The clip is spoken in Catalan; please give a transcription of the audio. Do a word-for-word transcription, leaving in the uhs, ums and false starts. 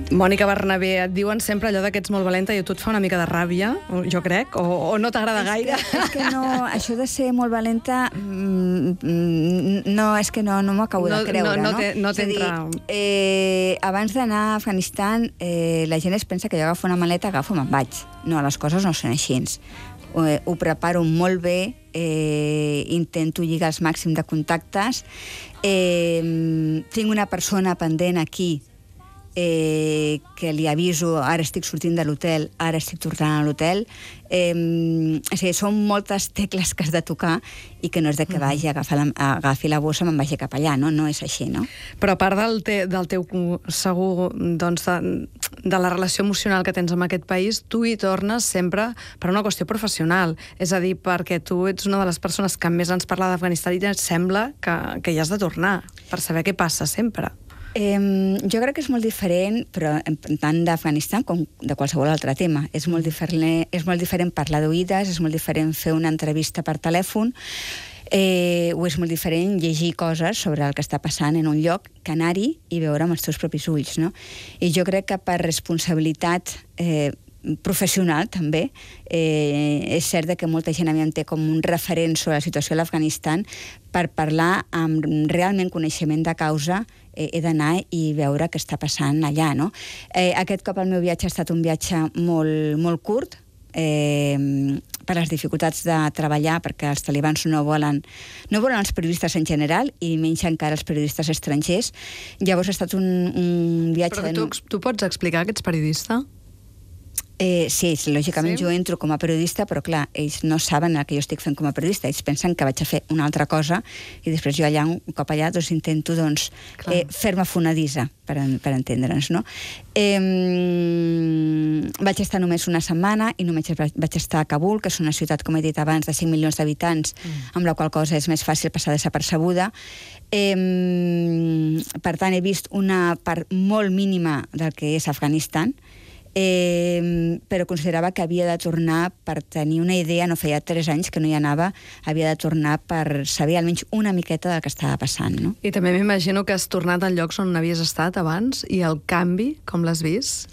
Mònica Bernabé, et diuen sempre allò que ets molt valenta i a tu et fa una mica de ràbia, jo crec, o, o no t'agrada gaire? Que, és que no, això de ser molt valenta, mm, no, és que no, no m'ho acabo no, de creure, no? No, no, no t'entra... Eh, abans d'anar a Afganistan, eh, la gent es pensa que jo agafo una maleta, agafo i me'n vaig. No, les coses no són així. Ho, ho preparo molt bé, eh, intento lligar els màxims de contactes, eh, tinc una persona pendent aquí, Eh, que li aviso, ara estic sortint de l'hotel, ara estic tornant a l'hotel. Eh, o sigui, són moltes tecles que has de tocar i que no és de que vagi a agafar la, a agafi la bossa i me'n vagi cap allà, no? No és així, no? Però a part del, te, del teu segur, doncs, de, de la relació emocional que tens amb aquest país, tu hi tornes sempre per una qüestió professional. És a dir, perquè tu ets una de les persones que més ens parla d'Afganistan i et sembla que, que hi has de tornar per saber què passa sempre. Eh, jo crec que és molt diferent, però tant d'Afganistan com de qualsevol altre tema. És molt diferent, és molt diferent parlar d'oïdes, és molt diferent fer una entrevista per telèfon, eh, o és molt diferent llegir coses sobre el que està passant en un lloc que anar-hi i veure amb els teus propis ulls, no? I jo crec que per responsabilitat eh, professional, també, eh, és cert que molta gent a mi em té com un referent sobre la situació a l'Afganistan. Per parlar amb realment coneixement de causa, eh, he d'anar i veure què està passant allà, no? Eh, aquest cop el meu viatge ha estat un viatge molt, molt curt, eh, per les dificultats de treballar, perquè els talibans no volen, no volen els periodistes en general, i menys encara els periodistes estrangers. Llavors ha estat un, un viatge... Però tu, tu pots explicar que ets periodista? Eh, sí, lògicament sí? Jo entro com a periodista, però clar, ells no saben el que jo estic fent com a periodista, ells pensen que vaig a fer una altra cosa i després jo allà, un cop allà, doncs intento doncs, eh, fer-me fonadissa, per, per entendre'ns, no? Eh, vaig estar només una setmana i només vaig estar a Kabul, que és una ciutat, com he dit abans, de cinc milions d'habitants, mm. amb la qual cosa és més fàcil passar desapercebuda. Eh, per tant, he vist una part molt mínima del que és Afganistan, Eh, però considerava que havia de tornar per tenir una idea, no feia tres anys que no hi anava, havia de tornar per saber almenys una miqueta del que estava passant, no? I també m'imagino que has tornat a llocs on havies estat abans i el canvi, com l'has vist?